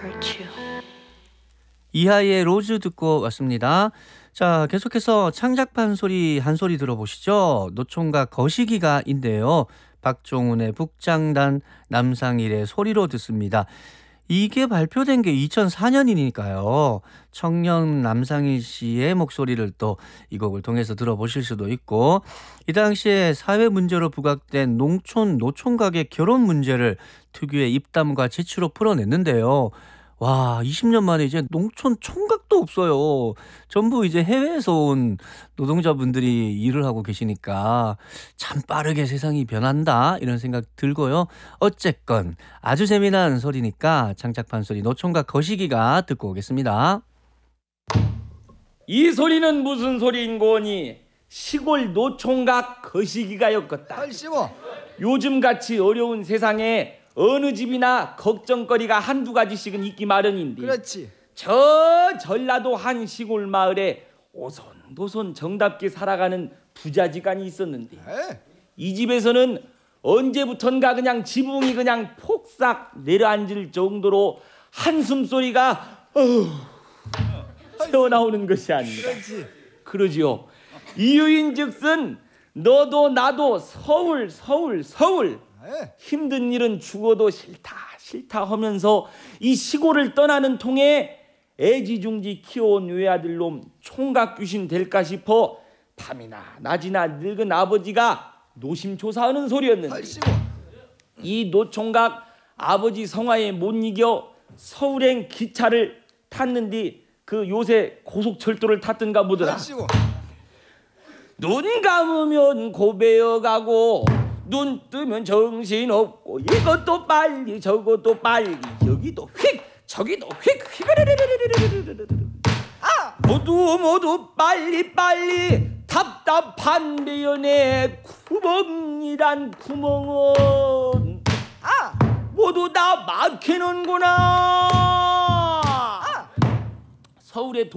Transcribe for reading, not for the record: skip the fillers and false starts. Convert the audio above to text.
hurt you. 이하이의 로즈 듣고 왔습니다. 자, 계속해서 창작판 소리 한 소리 들어보시죠. 노총각 거시기가인데요. 박종훈의 북장단, 남상일의 소리로 듣습니다. 이게 발표된 게 2004년이니까요. 청년 남상일 씨의 목소리를 또 이 곡을 통해서 들어보실 수도 있고, 이 당시에 사회 문제로 부각된 농촌 노총각의 결혼 문제를 특유의 입담과 재치로 풀어냈는데요. 와, 20년 만에 이제 농촌 총각도 없어요. 전부 이제 해외에서 온 노동자분들이 일을 하고 계시니까 참 빠르게 세상이 변한다 이런 생각 들고요. 어쨌건 아주 재미난 소리니까 창작판 소리 노총각 거시기가 듣고 오겠습니다. 이 소리는 무슨 소리인고니 시골 노총각 거시기가였겠다. 요즘같이 어려운 세상에 어느 집이나 걱정거리가 한두 가지씩은 있기 마련인데, 그렇지. 저 전라도 한 시골 마을에 오손도손 정답게 살아가는 부자지간이 있었는데, 이 집에서는 언제부턴가 그냥 지붕이 그냥 폭삭 내려앉을 정도로 한숨 소리가 새어나오는 것이 아닙니다. 그러지요. 이유인즉슨 너도 나도 서울 힘든 일은 죽어도 싫다 하면서 이 시골을 떠나는 통에 애지중지 키워온 외아들놈 총각 귀신 될까 싶어 밤이나 낮이나 늙은 아버지가 노심초사하는 소리였는데, 이 노총각 아버지 성화에 못 이겨 서울행 기차를 탔는데 그 요새 고속철도를 탔던가 뭐더라. 눈 감으면 고배어가고 눈 뜨면 정신없고 이것도 빨리 저것도 빨리 여기도 휙 저기도 휙 모두 빨리 답답한 배연의 구멍이란 구멍은 모두 다 막히는구나. 서울에